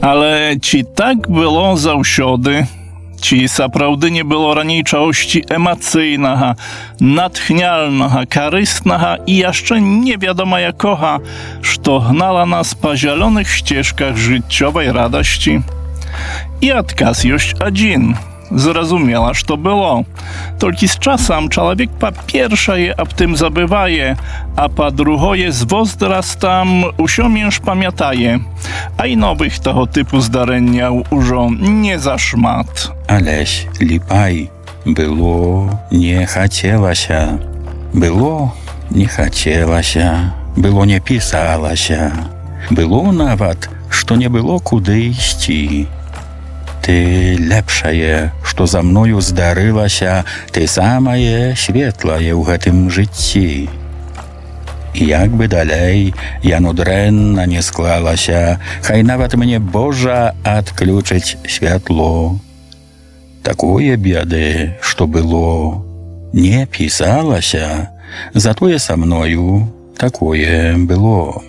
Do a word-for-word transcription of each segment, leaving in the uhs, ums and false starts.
Але ці так было заўсёды? Ці сапраўды не было раней чагосьці эмацыйнага, натхняльнага, карыснага і яшчэ невядома якога, што гнала нас па зялёных сцежках жыццёвай радасці? І адказ ёсць адзін. Зразумела, што было. Толькі з часам чалавек па-першае аб тым забывае, а па-другое з возрастам усё менш памятае. А і новых таго тыпу здарэнняў ужо не зашмат. Алесь, ліпай, было, не хацелася. Было, не хацелася. Было, не пісалася. Было нават, што не было куды ісці. Ты лепшае, што за мною здарылася, ты самае светлае ў гэтым жыцці. І як бы далей яно дрэнна не склалася, хай нават мне Божа адключыць святло. Такое бяды, што было, не пісалася, затое са мною такое было.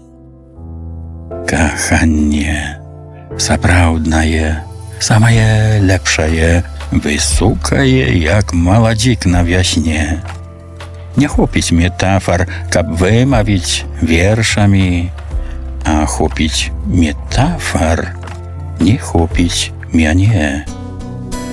Каханне, сапраўднае, самае лепшае, высокае, як маладзік на вясне. Не хопіць метафар, каб вымавіць вершамі, а хопіць метафар, не хопіць мяне.